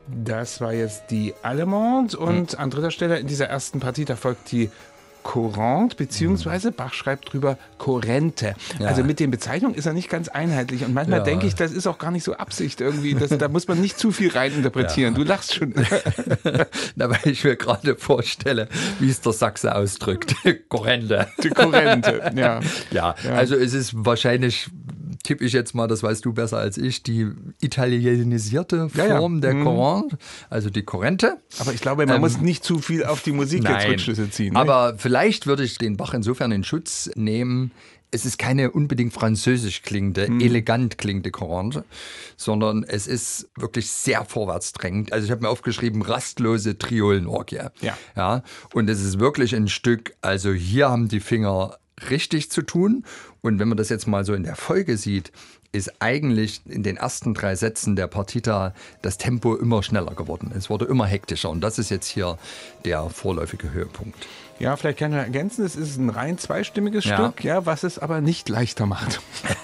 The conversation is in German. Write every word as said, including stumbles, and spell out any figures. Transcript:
Das war jetzt die Allemande und hm. an dritter Stelle in dieser ersten Partie, da folgt die Courante, beziehungsweise Bach schreibt drüber Corrente. Ja. Also mit den Bezeichnungen ist er nicht ganz einheitlich und manchmal ja. denke ich, das ist auch gar nicht so Absicht irgendwie, das, da muss man nicht zu viel reininterpretieren. Ja. Du lachst schon. Na, weil ich mir gerade vorstelle, wie es der Sachse ausdrückt. Corrente. Die Corrente, ja. ja. Ja, also es ist wahrscheinlich, tippe ich jetzt mal, das weißt du besser als ich, die italienisierte Form ja, ja. der mhm. Courante, also die Corrente. Aber ich glaube, man ähm, muss nicht zu viel auf die Musik nein, jetzt Rückschlüsse ziehen. Aber nicht? Vielleicht würde ich den Bach insofern in Schutz nehmen. Es ist keine unbedingt französisch klingende, hm. elegant klingende Courante, sondern es ist wirklich sehr vorwärtsdrängend. Also ich habe mir aufgeschrieben, rastlose Triolenorgie. Ja. Ja. Und es ist wirklich ein Stück, also hier haben die Finger richtig zu tun. Und wenn man das jetzt mal so in der Folge sieht, ist eigentlich in den ersten drei Sätzen der Partita das Tempo immer schneller geworden. Es wurde immer hektischer und das ist jetzt hier der vorläufige Höhepunkt. Ja, vielleicht kann ich ergänzen, es ist ein rein zweistimmiges ja. Stück, ja, was es aber nicht leichter macht.